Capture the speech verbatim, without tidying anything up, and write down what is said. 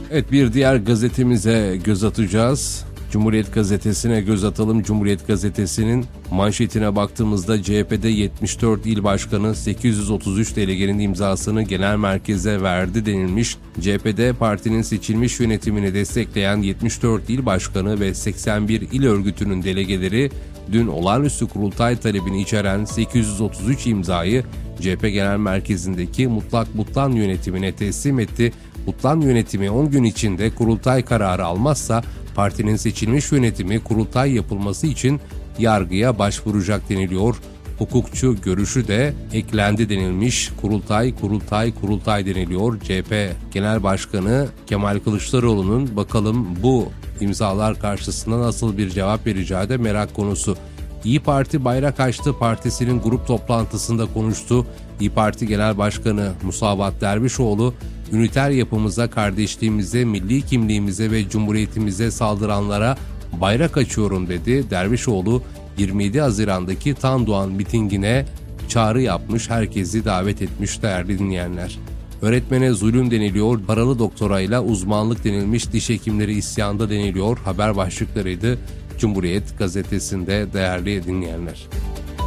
Evet, bir diğer gazetemize göz atacağız. Cumhuriyet Gazetesi'ne göz atalım. Cumhuriyet Gazetesi'nin manşetine baktığımızda C H P'de yetmiş dört il başkanı sekiz yüz otuz üç delegenin imzasını genel merkeze verdi denilmiş. C H P'de partinin seçilmiş yönetimini destekleyen yetmiş dört il başkanı ve seksen bir il örgütünün delegeleri dün olağanüstü kurultay talebini içeren sekiz yüz otuz üç imzayı C H P Genel Merkezi'ndeki Mutlak Butlan yönetimine teslim etti. Butlan yönetimi on gün içinde kurultay kararı almazsa partinin seçilmiş yönetimi kurultay yapılması için yargıya başvuracak deniliyor. Hukukçu görüşü de eklendi denilmiş. Kurultay, kurultay, kurultay deniliyor. C H P Genel Başkanı Kemal Kılıçdaroğlu'nun bakalım bu imzalar karşısında nasıl bir cevap vereceği de merak konusu. İYİ Parti bayrak açtı, partisinin grup toplantısında konuştu. İYİ Parti Genel Başkanı Musavat Dervişoğlu, üniter yapımıza, kardeşliğimize, milli kimliğimize ve cumhuriyetimize saldıranlara bayrak açıyorum dedi. Dervişoğlu yirmi yedi Haziran'daki Tan Doğan mitingine çağrı yapmış, herkesi davet etmiş değerli dinleyenler. Öğretmene zulüm deniliyor, paralı doktorayla uzmanlık denilmiş, diş hekimleri isyanda deniliyor. Haber başlıklarıydı Cumhuriyet Gazetesi'nde değerli dinleyenler.